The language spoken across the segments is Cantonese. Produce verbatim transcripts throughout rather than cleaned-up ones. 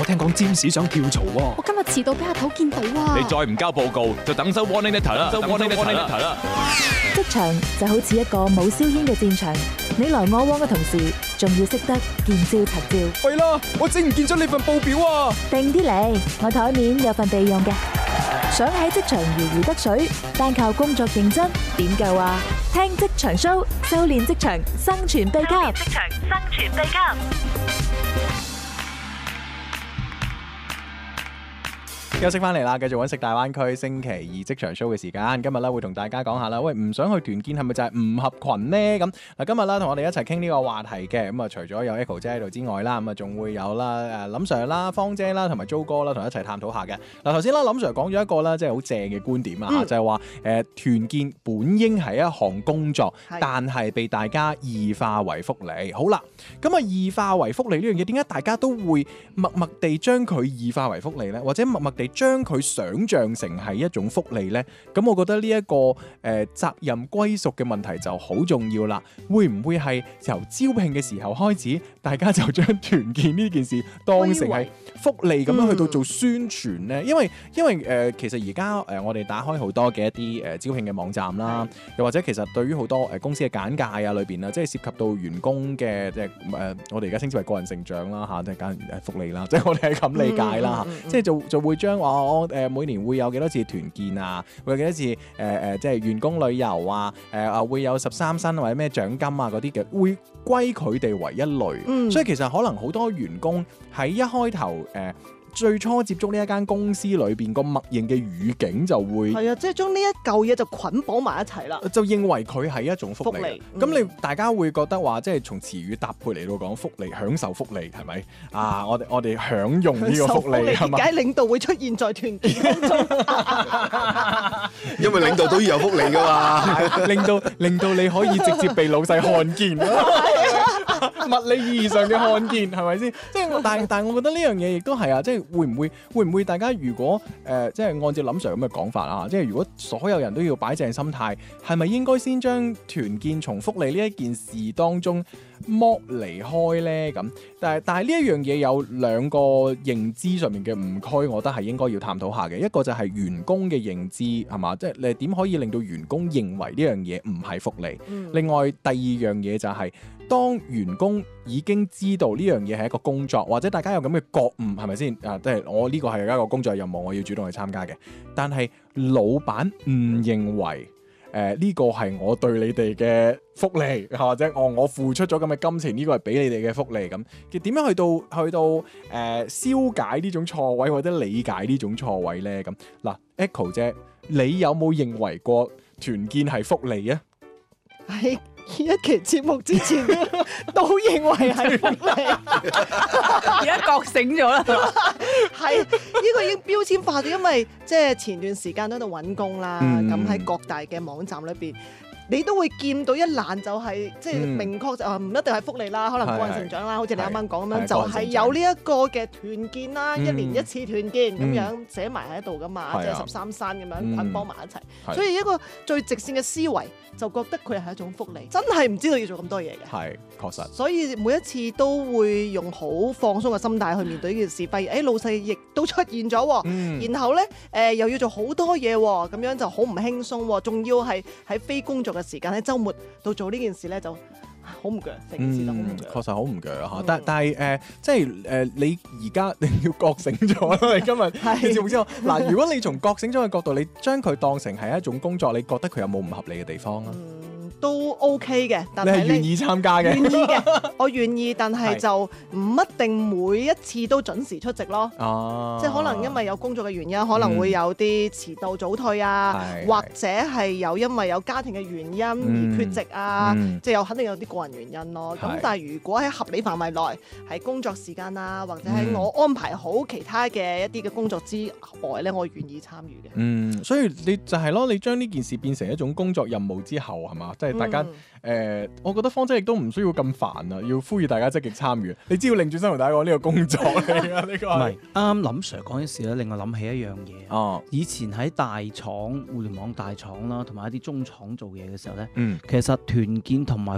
我聽講占士想跳槽喎。 我今日遲到俾阿頭見到啊！ 你再唔交報告，就等收 warning letter 啦，收 warning letter 啦。 職場就好似一個冇硝煙嘅戰場，你來我往嘅同時，仲要識得見招拆招。 喂啦，我整唔見咗你份報表啊！ 定啲嚟，我台面有份備用嘅。想喺職場如魚得水，單靠工作認真點夠啊？聽職場 show， 修煉職場生存秘笈。職場生存秘笈。 休息翻嚟啦，繼續揾食大灣區星期二職場 show 嘅時間。今日咧會同大家講下啦，喂，唔想去團建係咪就係唔合群呢？咁嗱，今日啦同我哋一齊傾呢個話題嘅，咁啊除咗有 Echo 姐喺度之外啦，咁啊仲會有啦誒林 Sir 啦、芳姐啦同埋 Jo 哥啦，同一齊探討下嘅。嗱頭先啦，林 Sir 講咗一個啦，即係好正嘅觀點啊，嗯、就係話誒團建本應係一項工作，是但係被大家異化為福利。好啦，咁啊異化為福利呢樣嘢，點解大家都會默默地將佢異化為福利呢？或者默默地將佢想象成係一種福利呢？咁我覺得呢、這、一個誒、呃、責任歸屬嘅問題就好重要啦。會唔會係由招聘嘅時候開始，大家就將團建呢件事當成係福利咁樣去到做宣傳呢？嗯、因為因為誒、呃、其實而家誒我哋打開好多嘅一啲誒、呃、招聘嘅網站啦，又或者其實對於好多誒公司嘅簡介啊裏邊啊，即係涉及到員工嘅即係誒我哋而家稱之為個人成長啦嚇，即係簡誒福利啦，即係我哋係咁理解啦嚇，嗯嗯嗯、即係就就會將話我誒每年會有幾多次團建啊，會有幾多次誒誒、呃、即係員工旅遊啊，誒、呃、啊會有十三薪或者咩獎金啊嗰啲嘅，會歸佢哋為一類，嗯、所以其實可能好多員工喺一開頭誒。呃最初接觸呢一間公司裏邊個默認嘅語境就會係啊，即係將呢一嚿嘢就捆綁埋一齊啦， 就認為佢係一種福利。咁、嗯、你大家會覺得話，即係從詞語搭配嚟到講福利，享受福利係咪啊？我哋我哋享用呢個福利係嘛？ 點解領導會出現在團建當中？ 因為領導都要有福利㗎嘛， 令到令到你可以直接被老細看見。物理意義上嘅看見係咪先？即係但但係我覺得呢樣嘢亦都係啊！即係會唔會會唔會大家如果誒、呃、即係按照林 Sir 咁嘅講法啊，即係如果所有人都要擺正心態，係咪應該先將團建從福利呢一件事當中剝離開咧？咁但係但係呢一樣嘢有兩個認知上面嘅誤區，我覺得係應該要探討下嘅。一個就係員工嘅認知係嘛，即係你點可以令到員工認為呢樣嘢唔係福利？嗯、另外第二樣嘢就係、是。當員工已經知道呢樣嘢係一個工作，或者大家有咁嘅覺悟，係咪先？啊，即係我呢個係一個工作任務，我要主動去參加嘅。但係老闆唔認為誒呢、呃呢個係我對你哋嘅福利，或者我我付出咗咁嘅金錢，呢、呢個係俾你哋嘅福利咁。其實點樣去到去到誒、呃、消解呢種錯位，或者理解呢種錯位咧？咁嗱 ，Echo 姐，你有冇認為過團建係福利啊？ 係。一期節目之前都認為係福利， 而家覺醒咗啦。 係呢、呢個已經標籤化咗，因為即係前段時間都喺度揾工啦，咁喺、嗯、各大嘅網站裏邊。你都會見到一欄就係、是、即係明確就唔、嗯、一定係福利啦，可能個人成長啦，是好似你啱啱講咁樣，是就係有呢一個嘅團建啦，嗯、一年一次團建咁、嗯、樣寫埋喺度噶嘛，即係十三山咁樣捆綁埋一齊，嗯、所以一個最直線嘅思維就覺得佢係一種福利，真係唔知道要做咁多嘢嘅。係確實， 所以每一次都會用好放鬆嘅心態去面對呢件事，發現誒老細亦都出現咗，嗯、然後咧誒、呃、又要做好多嘢，咁樣就好唔輕鬆，仲要係喺非工作嘅時間喺週末到做呢件事咧就好唔鋸，成件事都好唔鋸。 確實好唔鋸嚇，但但係誒、呃，即係誒、呃、你而家你要覺醒咗啦！你今日你知唔知嗱，如果你從覺醒咗嘅角度，你將佢當成係一種工作，你覺得佢有冇唔合理嘅地方啊？ 嗯，都 OK 嘅，但係你係願意參加嘅， 願意嘅，我願意，但係就唔一定每一次都準時出席咯。哦、啊，即係可能因為有工作嘅原因，可能會有啲遲到早退啊，嗯、或者係有因為有家庭嘅原因而缺席啊，嗯、即係有肯定有啲個人原因咯。咁、嗯、但係如果喺合理範圍內，喺工作時間啊，或者喺我安排好其他嘅一啲嘅工作之外咧，我願意參與嘅。嗯， 所以你就係咯，你將呢件事變成一種工作任務之後，係嘛？即係大家誒、嗯呃，我覺得芳姐亦都唔需要咁煩啊，要呼籲大家積極參與。你只要擰轉身同大家講呢個工作嚟㗎，呢個唔係啱啱林 Sir 講嘅事咧，令我諗起一樣嘢。哦，以前喺大廠、互聯網大廠啦，同埋一啲中廠做嘢嘅時候咧，嗯，其實團建同埋福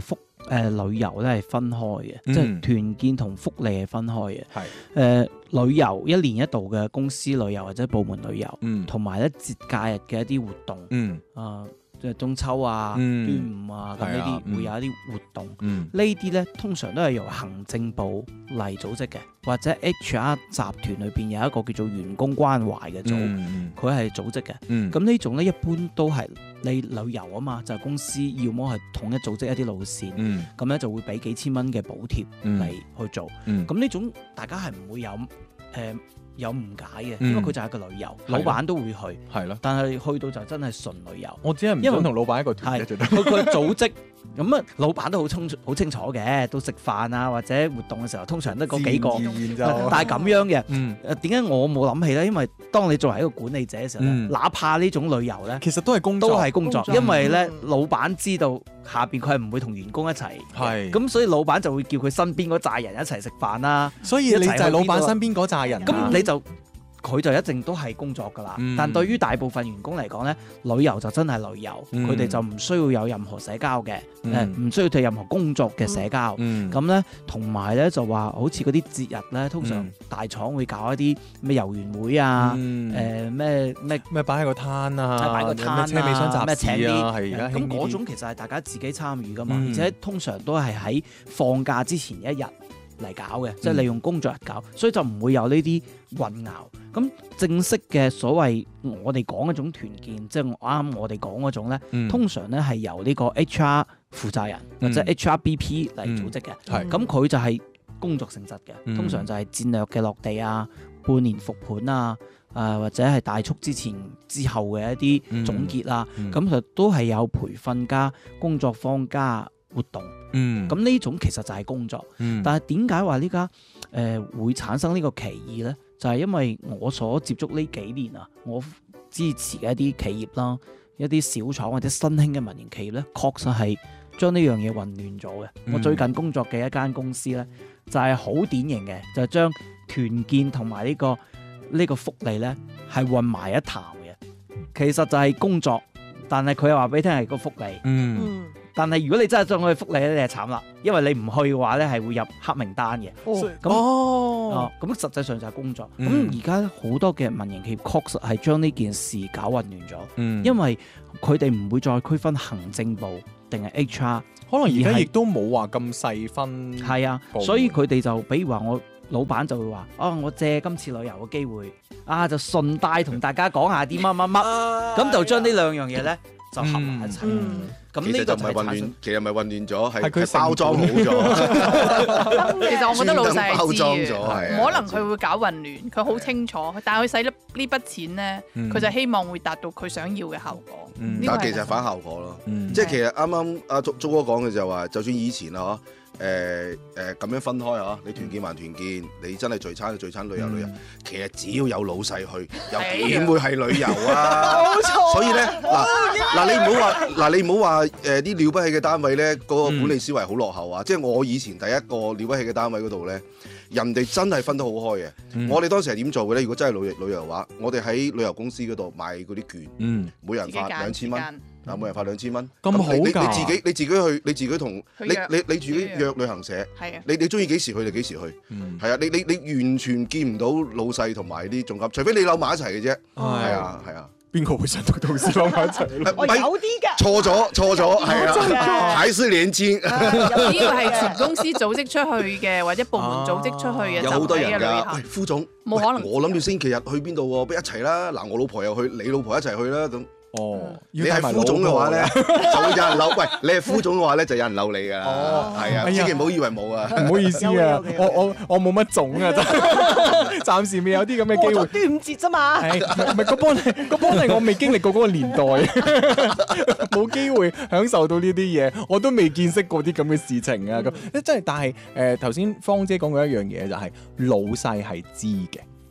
呃、旅遊咧係分開嘅， 嗯、 即係團建同福利係分開嘅。 係誒、 呃、旅遊一年一度嘅公司旅遊或者部門旅遊，同埋咧節假日嘅一啲活動， 嗯啊即係中秋啊、 嗯、 端午啊咁呢啲、嗯、會有一啲活動。 嗯、 呢啲咧通常都係由行政部嚟組織嘅，或者 H R 集團裏邊有一個叫做員工關懷嘅組，佢係、嗯、組織嘅。咁、嗯、呢種咧一般都係你旅遊啊嘛，就係、公司要麼係統一組織一啲路線，咁咧、嗯、就會俾幾千蚊嘅補貼嚟去做。咁呢、嗯嗯、種大家係唔會有誒。呃有誤解嘅，因為佢就係個旅遊，嗯、老闆都會去，係咯。但係去到就真係純旅遊。 我只係唔想同老闆一個團嘅， 佢佢組織咁啊，老闆都好清好清楚嘅，到食飯啊或者活動嘅時候，通常都嗰幾個。但係咁樣嘅，誒點解我冇諗起咧？因為當你作為一個管理者嘅時候咧，嗯、哪怕呢種旅遊咧， 其實都係工作， 都係工作， 工作因為咧、嗯、老闆知道下邊佢係唔會同員工一齊， 係咁所以老闆就會叫佢身邊嗰扎人一齊食飯啦。 所以你就係老闆身邊嗰扎人， 咁你就。佢就一定都係工作㗎啦，嗯、但對於大部分員工嚟講咧，旅遊就真係旅遊，佢哋、嗯、就唔需要有任何社交嘅，誒唔、嗯、需要對任何工作嘅社交。咁咧同埋咧就話，好似嗰啲節日咧，通常大廠會搞一啲咩遊園會啊，誒咩咩咩擺喺個攤啊，擺個攤啊，車尾箱集市啊，係而家咁嗰種其實係大家自己參與㗎嘛，嗯、而且通常都係喺放假之前一日嚟搞嘅，即係利用工作日搞，所以就唔會有呢啲混淆。咁正式嘅所謂我哋講嗰種團建，即係啱啱我哋講嗰種咧，嗯、通常咧係由呢個 H R 負責人、嗯、或者 H R B P 嚟組織嘅。咁佢、嗯、就係工作性質嘅，嗯、通常就係戰略嘅落地啊、半年復盤啊、啊或者係大促之前之後嘅一啲總結啊，咁就、嗯嗯、都係有培訓加工作坊加活動。嗯，咁呢種其實就係工作，嗯、但係點解話呢家誒會產生呢個歧義咧？就係、是、因為我所接觸呢幾年啊，我支持嘅一啲企業啦，一啲小廠或者新興嘅民營企業咧，確實係將呢樣嘢混亂咗嘅。嗯、我最近工作嘅一間公司咧，就係、是、好典型嘅，就係、是、將團建同埋呢個呢、這個福利咧係混埋一談嘅。其實就係工作，但係佢又話俾你聽係個福利。嗯。嗯但係如果你真係將佢福利咧，你係慘啦，因為你唔去嘅話咧，係會入黑名單嘅。哦，咁哦，咁實際上就係工作。咁而家好多嘅民營企業確實係將呢件事搞混亂咗。嗯，因為佢哋唔會再區分行政部定係 H R， 可能而家亦都冇話咁細分。 係啊，所以佢哋就比如話我老闆就會話：啊，我借今次旅遊嘅機會，啊就順帶同大家講下啲乜乜乜，咁就將呢兩樣嘢咧就合埋一齊。咁其實就唔係混亂，其實唔係混亂咗，係佢包裝好咗。 其實我覺得老細包裝咗， 可能佢會搞混亂，佢好清楚，但係佢使得呢筆錢咧，佢就希望會達到佢想要嘅效果。 但其實係反效果咯，即係其實啱啱阿鐘鐘哥講嘅就係話，就算以前啊，誒誒咁樣分開啊，你團建還團建，你真係聚餐就聚餐，旅遊旅遊，其實只要有老細去，又點會係旅遊啊？冇錯。所以咧，嗱嗱你唔好話，嗱你唔好話誒啲了不起嘅單位咧，嗰個管理思維好落後啊！即係我以前第一個了不起嘅單位嗰度咧，人哋真係分得好開嘅。我哋當時係點做嘅咧？如果真係旅旅遊嘅話，我哋喺旅遊公司嗰度買嗰啲券，每人發兩千蚊。嗱，每人發兩千蚊，咁好㗎！你自己你自己去，你自己同你你你自己約旅行社，你你中意幾時去就幾時去，係啊！你你你完全見唔到老細同埋啲總監，除非你扭埋一齊嘅啫。係啊係啊， 邊個會想同同事扭埋一齊？ 我有啲㗎， 錯咗錯咗，係啊，還是年輕。 有啲係全公司組織出去嘅，或者部門組織出去嘅， 有好多人㗎。喂，副總， 冇可能。 我諗住星期日去邊度喎？不如一齊啦！嗱，我老婆又去，你老婆一齊去啦咁。哦，你係副總嘅話咧，就會有人嬲。喂，你係副總嘅話咧，就有人嬲你㗎啦。哦，係啊，千祈唔好以為冇啊。 唔好意思啊，我我我冇乜種啊，暫時未有啲咁嘅機會。 端午節啫嘛。 係，唔係個幫你個幫你，我未經歷過嗰個年代，冇機會享受到呢啲嘢，我都未見識過啲咁嘅事情啊。咁，真係，但係誒頭先芳姐講過一樣嘢就係老細係知嘅。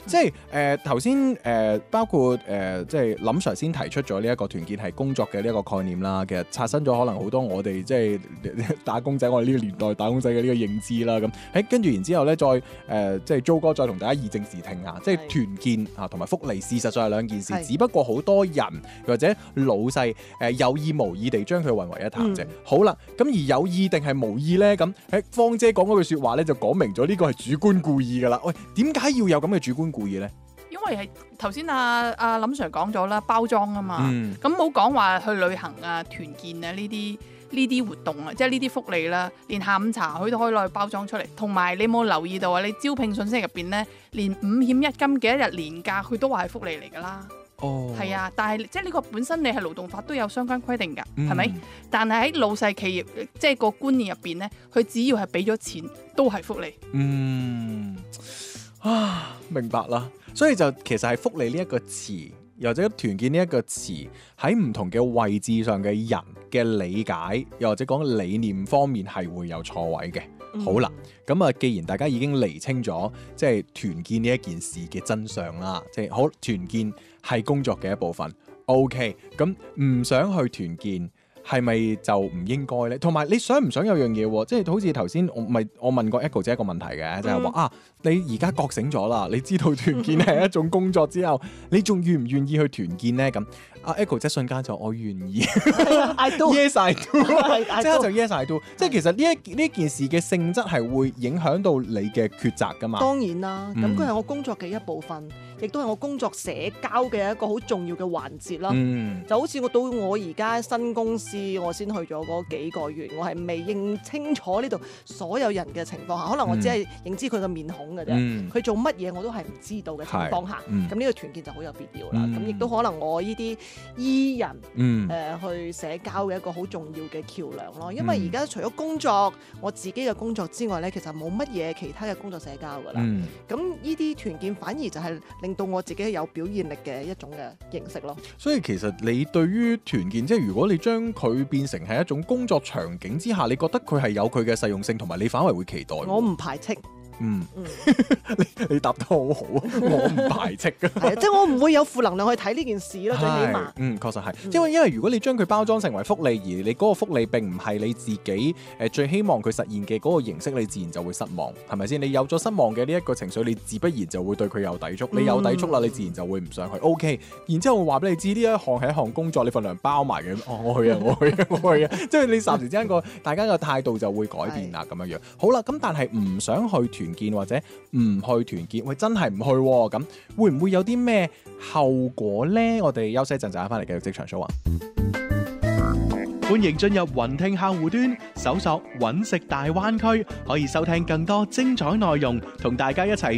即係誒頭先誒包括誒、呃、即係林 Sir 先提出咗呢一個團建係工作嘅呢一個概念啦。其實刷新咗可能好多我哋即係打工仔，我哋呢個年代打工仔嘅呢個認知啦。咁喺跟住然之後咧，再誒、呃、即係 Jo 哥再同大家議政視聽下，即係團建啊同埋福利事實上係兩件事，只不過好多人或者老細誒、呃、有意無意地將佢混為一談啫。嗯、好啦，咁而有意定係無意咧？咁喺芳姐講嗰句説話咧，就講明咗呢個係主觀故意㗎啦。喂，點解要有咁嘅主觀故意咧？ 因為係頭先阿阿林 Sir 講咗啦，包裝啊嘛，咁冇講話去旅行啊、團建啊呢啲呢啲活動啊，即係呢啲福利啦，連下午茶佢都可以攞去包裝出嚟。同埋你冇留意到啊？你招聘信息入邊咧，連五險一金幾多日年假，佢都話係福利嚟㗎啦。哦，係啊，但係即係呢個本身你係勞動法都有相關規定㗎，係咪、嗯？但係喺老細企業即係個觀念入邊咧，佢只要係俾咗錢，都係福利。嗯， 啊，明白啦。所以就其實係福利呢一個詞，又或者團建呢一個詞，喺唔同嘅位置上嘅人嘅理解，又或者講理念方面係會有錯位嘅。嗯、好啦，咁啊，既然大家已經釐清咗即係團建呢一件事嘅真相啦，即係好團建係工作嘅一部分。OK， 咁唔想去團建，係咪就唔應該呢？同埋你想唔想有樣嘢？即係好似頭先我咪我問過 Echo 姐一個問題嘅，就係、是、話啊，你而家覺醒咗啦，你知道團建係一種工作之後，你仲願唔願意去團建呢？咁阿 Echo 姐瞬間就我願意，I do，Yes I do，即刻就 Yes I do。即係其實呢一呢件事嘅性質係會影響到你嘅抉擇噶嘛。 當然啦，咁佢係我工作嘅一部分，亦都係我工作社交嘅一個好重要嘅環節啦。嗯、就好似我到我而家新公司，我先去咗嗰幾個月，我係未認清楚呢度所有人嘅情況下，可能我只係認知佢嘅面孔嘅啫。佢、嗯、做乜嘢我都係唔知道嘅情況下，咁呢、嗯、個團建就好有必要啦。咁亦都可能我呢啲依人誒、嗯呃、去社交嘅一個好重要嘅橋梁咯。因為而家除咗工作，我自己嘅工作之外咧，其實冇乜嘢其他嘅工作社交噶啦。咁呢啲團建反而就係令到我自己有表現力嘅一種嘅形式咯。 所以其實你對於團建，即係如果你將佢變成係一種工作場景之下，你覺得佢係有佢嘅實用性，同埋你反為會期待。 我唔排斥。 嗯，你你答得好好，我唔排斥㗎。 係啊，即係我唔會有負能量去睇呢件事咯，最起碼。 嗯，確實係，因為因為如果你將佢包裝成為福利，而你嗰個福利並唔係你自己誒最希望佢實現嘅嗰個形式，你自然就會失望，係咪先？你有咗失望嘅呢一個情緒，你自不然就會對佢有抵觸。你有抵觸啦，你自然就會唔想去。OK， 然之後我話俾你知，呢一項係一項工作，你份糧包埋嘅。哦，我去啊，我去啊，我去啊，即係你霎時之間個大家嘅態度就會改變啦，咁樣樣。好啦，咁但係唔想去團建或者唔去團建，喂，真係唔去咁、啊，會唔會有啲咩後果呢？我哋休息一陣，陣間翻嚟繼續職場 show 啊！歡迎進入雲聽客戶端，搜索揾食大灣區，可以收聽更多精彩內容，同大家一齊